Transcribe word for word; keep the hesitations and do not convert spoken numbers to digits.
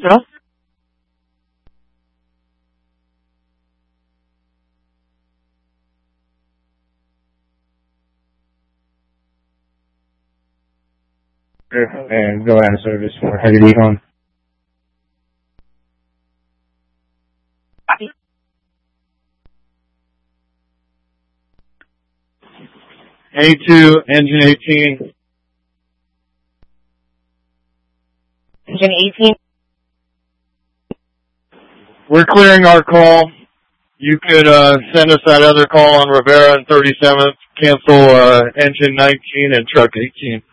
registro. And go out of service for Heavy Recon. A two, engine eighteen. Engine eighteen. We're clearing our call. You could uh, send us that other call on Rivera and thirty-seventh. Cancel uh, engine nineteen and truck eighteen.